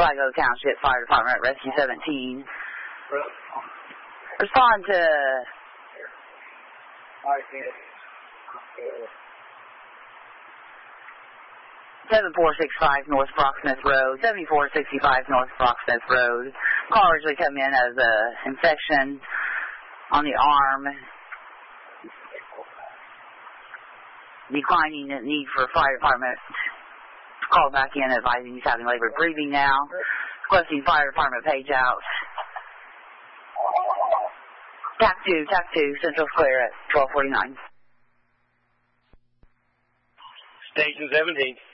Sligo Township Fire Department, Rescue 17. Respond to 7465 North Brocksmith Road, 7465 North Brocksmith Road. Call originally come in as a infection on the arm, declining the need for fire department. Call back in advising he's having labored breathing now. Requesting fire department page out. TAC 2, Central Square at 1249. Station 17.